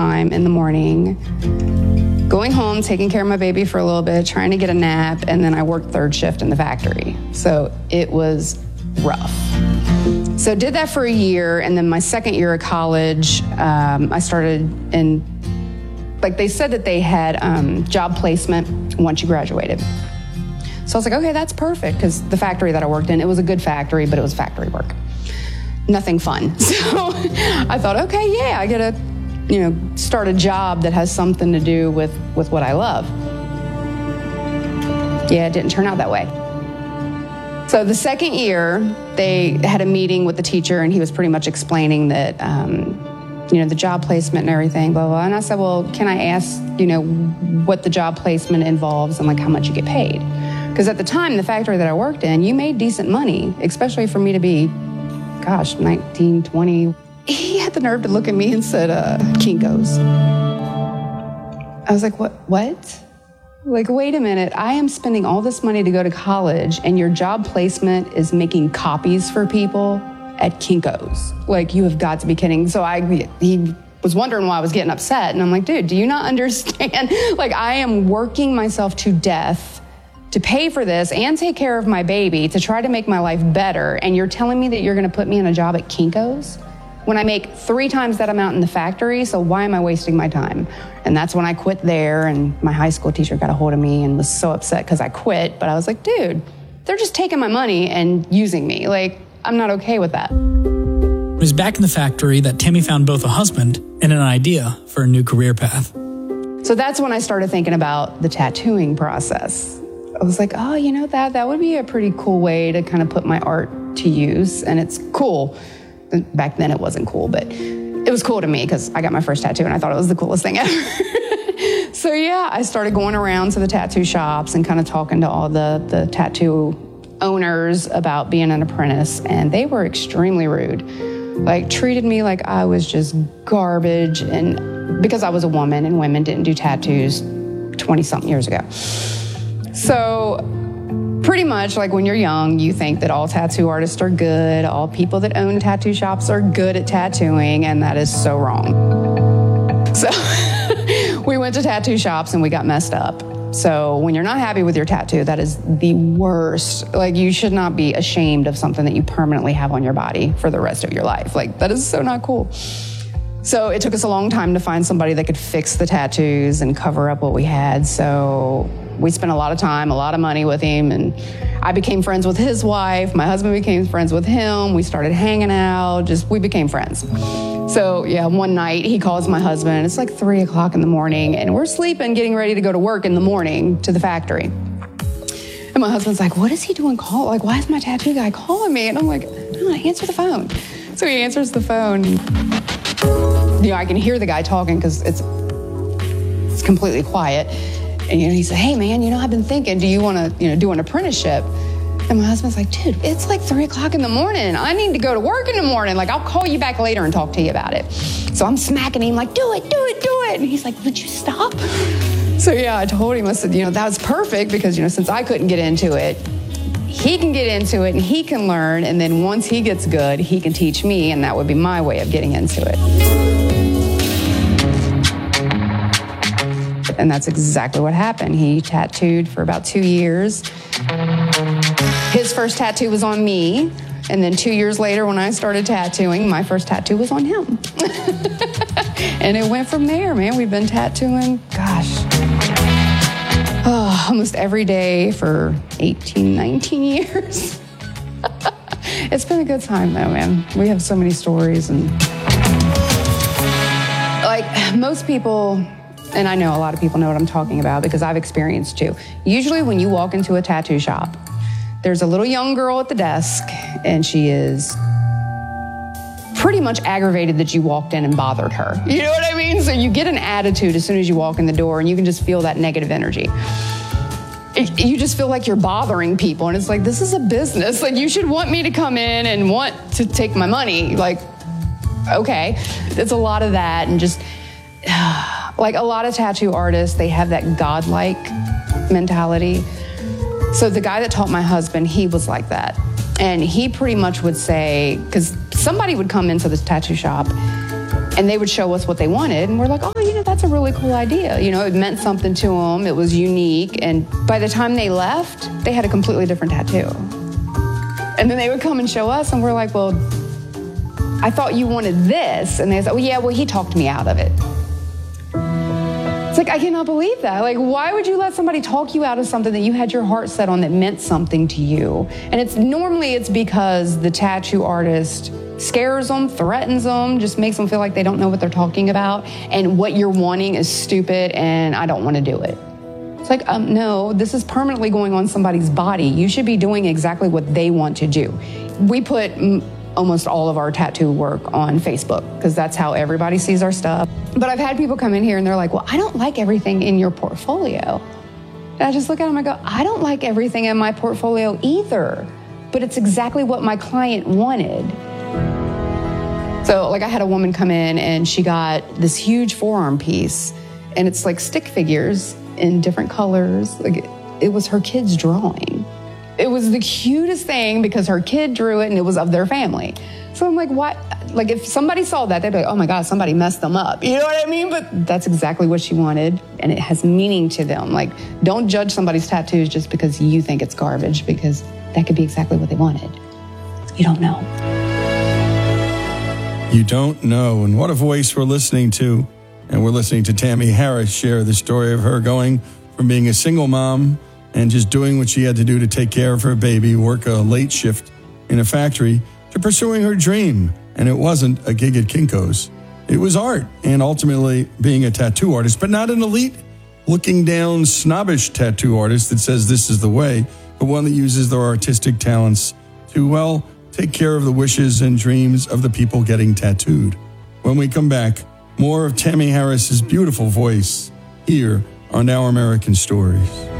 time in the morning, going home, taking care of my baby for a little bit, trying to get a nap, and then I worked third shift in the factory. So it was rough. So did that for a year, and then my second year of college, I started in, like they said that they had job placement once you graduated. So I was like, okay, that's perfect, because the factory that I worked in, it was a good factory, but it was factory work. Nothing fun. So I thought, okay, yeah, I get to, start a job that has something to do with what I love. Yeah, it didn't turn out that way. So the second year, they had a meeting with the teacher, and he was pretty much explaining that, the job placement and everything, blah, blah. And I said, well, can I ask, what the job placement involves and like how much you get paid? Because at the time, the factory that I worked in, you made decent money, especially for me to be, 19, 20. He had the nerve to look at me and said, Kinko's. I was like, what? Like, wait a minute, I am spending all this money to go to college, and your job placement is making copies for people at Kinko's. Like, you have got to be kidding. So he was wondering why I was getting upset. And I'm like, dude, do you not understand? Like, I am working myself to death to pay for this and take care of my baby to try to make my life better. And you're telling me that you're going to put me in a job at Kinko's when I make 3 times that amount in the factory? So why am I wasting my time? And that's when I quit there. And my high school teacher got a hold of me and was so upset because I quit. But I was like, dude, they're just taking my money and using me. Like, I'm not okay with that. It was back in the factory that Tammy found both a husband and an idea for a new career path. So that's when I started thinking about the tattooing process. I was like, oh, that would be a pretty cool way to kind of put my art to use. And it's cool. Back then it wasn't cool, but it was cool to me because I got my first tattoo and I thought it was the coolest thing ever. So yeah, I started going around to the tattoo shops and kind of talking to all the tattoo owners about being an apprentice, and they were extremely rude. Like, treated me like I was just garbage, and because I was a woman and women didn't do tattoos 20-something years ago. So pretty much, like, when you're young, you think that all tattoo artists are good, all people that own tattoo shops are good at tattooing, and that is so wrong. So we went to tattoo shops and we got messed up. So when you're not happy with your tattoo, that is the worst. Like, you should not be ashamed of something that you permanently have on your body for the rest of your life. Like, that is so not cool. So it took us a long time to find somebody that could fix the tattoos and cover up what we had. So we spent a lot of time, a lot of money with him, and I became friends with his wife. My husband became friends with him. We started hanging out. We became friends. So yeah, one night he calls my husband. It's like 3 o'clock in the morning, and we're sleeping, getting ready to go to work in the morning to the factory. And my husband's like, what is he doing Like, why is my tattoo guy calling me? And I'm like, no, answer the phone. So he answers the phone. I can hear the guy talking because it's completely quiet. And, he said, hey, man, I've been thinking, do you want to, do an apprenticeship? And my husband's like, dude, it's like 3 o'clock in the morning. I need to go to work in the morning. Like, I'll call you back later and talk to you about it. So I'm smacking him like, do it. And he's like, would you stop? So yeah, I told him, I said, that was perfect because, since I couldn't get into it, he can get into it and he can learn. And then once he gets good, he can teach me. And that would be my way of getting into it. And that's exactly what happened. He tattooed for about 2 years. His first tattoo was on me. And then 2 years later, when I started tattooing, my first tattoo was on him. And it went from there, man. We've been tattooing, almost every day for 18, 19 years. It's been a good time, though, man. We have so many stories. And like most people... And I know a lot of people know what I'm talking about because I've experienced too. Usually when you walk into a tattoo shop, there's a little young girl at the desk and she is pretty much aggravated that you walked in and bothered her. You know what I mean? So you get an attitude as soon as you walk in the door and you can just feel that negative energy. You just feel like you're bothering people and it's like, this is a business. Like, you should want me to come in and want to take my money. Like, okay. It's a lot of that and just... Like a lot of tattoo artists, they have that godlike mentality. So the guy that taught my husband, he was like that. And he pretty much would say, because somebody would come into this tattoo shop and they would show us what they wanted. And we're like, oh that's a really cool idea. You know, it meant something to them. It was unique. And by the time they left, they had a completely different tattoo. And then they would come and show us, and we're like, well, I thought you wanted this. And they said, well, yeah, well, he talked me out of it. It's like, I cannot believe that. Like, why would you let somebody talk you out of something that you had your heart set on that meant something to you? And it's because the tattoo artist scares them, threatens them, just makes them feel like they don't know what they're talking about, and what you're wanting is stupid, and I don't want to do it. It's like, no, this is permanently going on somebody's body. You should be doing exactly what they want to do. We put almost all of our tattoo work on Facebook because that's how everybody sees our stuff. But I've had people come in here and they're like, well, I don't like everything in your portfolio. And I just look at them and I go, I don't like everything in my portfolio either, but it's exactly what my client wanted. So like I had a woman come in and she got this huge forearm piece, and it's like stick figures in different colors. Like it was her kid's drawing. It was the cutest thing because her kid drew it and it was of their family. So I'm like, what? Like if somebody saw that, they'd be like, oh my God, somebody messed them up. You know what I mean? But that's exactly what she wanted, and it has meaning to them. Like, don't judge somebody's tattoos just because you think it's garbage, because that could be exactly what they wanted. You don't know. You don't know. And what a voice we're listening to. And we're listening to Tammy Harris share the story of her going from being a single mom and just doing what she had to do to take care of her baby, work a late shift in a factory, to pursuing her dream. And it wasn't a gig at Kinko's. It was art, and ultimately being a tattoo artist, but not an elite, looking down, snobbish tattoo artist that says this is the way, but one that uses their artistic talents to, well, take care of the wishes and dreams of the people getting tattooed. When we come back, more of Tammy Harris's beautiful voice here on Our American Stories.